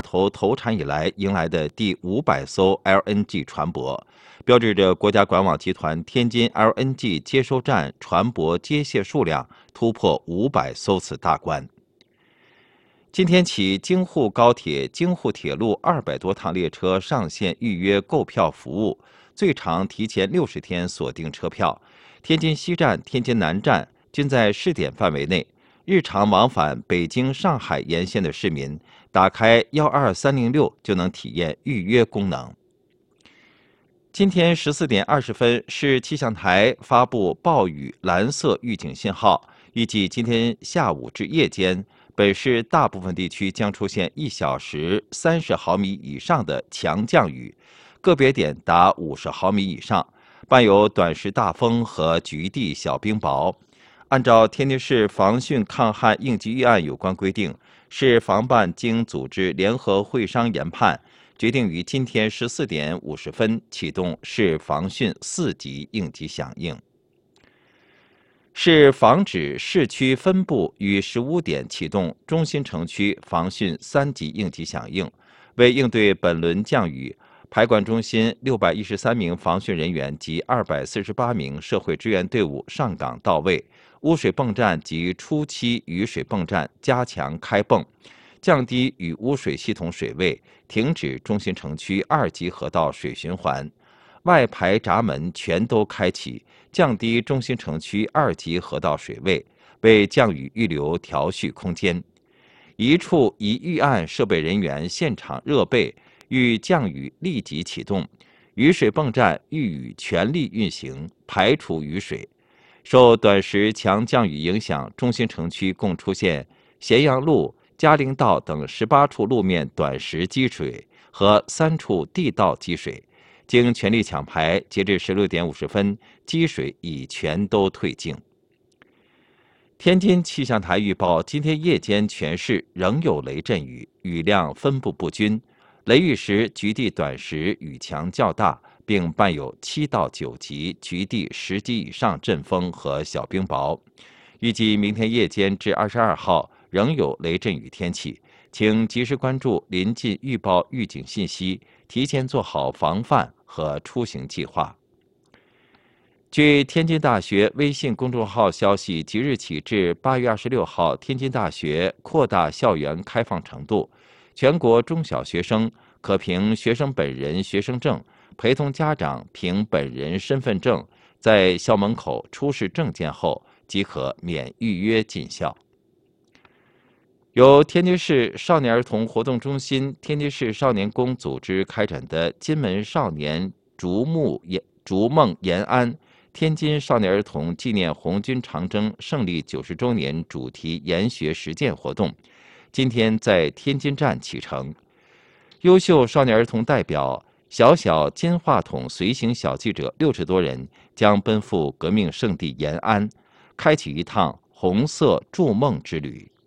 头投产以来迎来的第500艘 LNG 船舶， 迎来的第500艘 LNG 船舶，标志着国家管网集团天津 LNG 接收站船舶接卸数量突破500艘次大关。今天起，京沪高铁、京沪铁路200多趟列车上线预约购票服务，最长提前60天锁定车票。天津西站、天津南站均在试点范围内。日常往返北京、上海沿线的市民，打开12306就能体验预约功能。今天14点20分，市气象台发布暴雨蓝色预警信号，预计今天下午至夜间，本市大部分地区将出现1小时30毫米以上的强降雨，个别点达50毫米以上，伴有短时大风和局地小冰雹。按照天津市防汛抗旱应急预案有关规定，市防办经组织联合会商研判，决定于今天14点50分启动市防汛4级应急响应。市防指市区分部于15点启动中心城区防汛3级应急响应，为应对本轮降雨，排管中心613名防汛人员及248名社会支援队伍上岗到位，污水泵站及初期雨水泵站加强开泵，降低雨污水系统水位，停止中心城区2级河道水循环，外排闸门全都开启，降低中心城区2级河道水位，为降雨预留调蓄空间。一处一预案设备人员现场热备，遇降雨立即启动，雨水泵站遇雨全力运行，排除雨水。受短时强降雨影响，中心城区共出现咸阳路、嘉陵道等18处路面短时积水和3处地道积水，经全力抢排，截至16点50分，积水已全都退净。天津气象台预报，今天夜间全市仍有雷阵雨，雨量分布不均，雷雨时局地短时雨强较大，并伴有7到9级、局地10级以上阵风和小冰雹。预计明天夜间至22号仍有雷阵雨天气，请及时关注临近预报预警信息，提前做好防范和出行计划。据天津大学微信公众号消息，即日起至8月26号，天津大学扩大校园开放程度，全国中小学生可凭学生本人学生证，陪同家长凭本人身份证，在校门口出示证件后，即可免预约进校。由天津市少年儿童活动中心、天津市少年宫组织开展的金门少年逐梦延安天津少年儿童纪念红军长征胜利90周年主题研学实践活动，今天在天津站启程。优秀少年儿童代表、小小金话筒随行小记者60多人将奔赴革命圣地延安，开启一趟红色筑梦之旅。